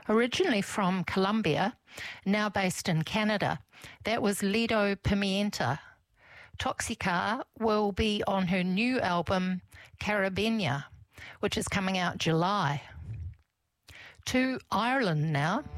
originally from Colombia, now based in Canada. That was Lido Pimienta. Toxicar will be on her new album, Carabina, which is coming out July. To Ireland now.